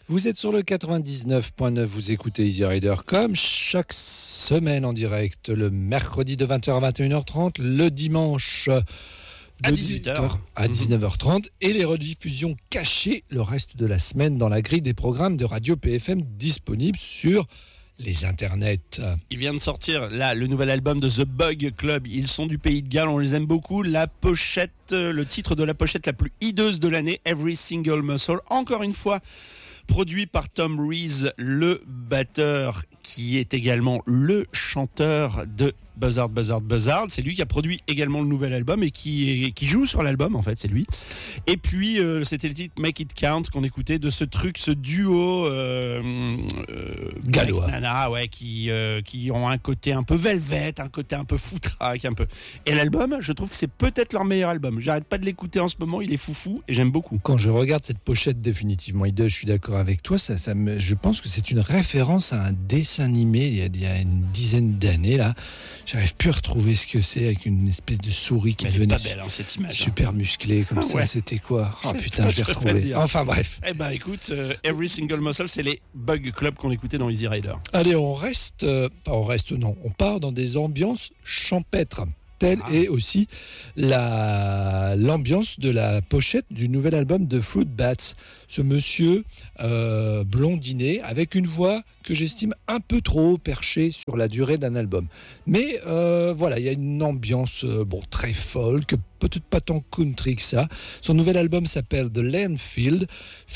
Vous êtes sur le 99.9, vous écoutez Easy Rider comme chaque semaine en direct, le mercredi de 20h à 21h30, le dimanche à 18h à 19h30 et les rediffusions cachées le reste de la semaine dans la grille des programmes de Radio PFM disponibles sur les internets. Il vient de sortir là le nouvel album de The Bug Club. Ils sont du pays de Galles, on les aime beaucoup. La pochette, le titre de la pochette la plus hideuse de l'année, Every Single Muscle. Encore une fois, produit par Tom Rees, le batteur qui est également le chanteur de Buzzard. C'est lui qui a produit également le nouvel album et qui joue sur l'album, en fait, c'est lui. Et puis, c'était le titre Make It Count qu'on écoutait de ce duo gallois. Nana, ouais, qui ont un côté un peu velvet, un côté un peu foutraque, un peu. Et l'album, je trouve que c'est peut-être leur meilleur album. J'arrête pas de l'écouter en ce moment, il est foufou et j'aime beaucoup. Quand je regarde cette pochette définitivement hideuse, je suis d'accord avec toi, je pense que c'est une référence à un dessin animé il y a une dizaine d'années là. J'arrive plus à retrouver ce que c'est avec une espèce de souris qui devenait pas belle, hein, cette image, super musclée comme ça. Ouais. C'était quoi? Oh putain, je l'ai retrouvé. Enfin bref. Eh ben écoute, Every Single Muscle, c'est les Bug Club qu'on écoutait dans Easy Rider. Allez, on part dans des ambiances champêtres. Telle est aussi l'ambiance de la pochette du nouvel album de Fruit Bats. Ce monsieur blondiné avec une voix que j'estime un peu trop perchée sur la durée d'un album. Mais voilà, il y a une ambiance très folk, peut-être pas tant country que ça. Son nouvel album s'appelle The Landfill.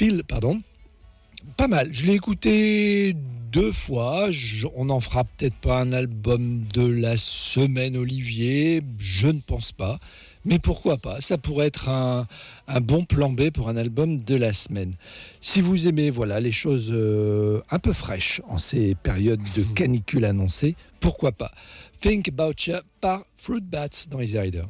Pas mal. Je l'ai écouté 2 fois. On n'en fera peut-être pas un album de la semaine, Olivier. Je ne pense pas. Mais pourquoi pas? Ça pourrait être un bon plan B pour un album de la semaine. Si vous aimez les choses un peu fraîches en ces périodes de canicule annoncées, pourquoi pas? Think About Ya par Fruit Bats dans Easy Rider.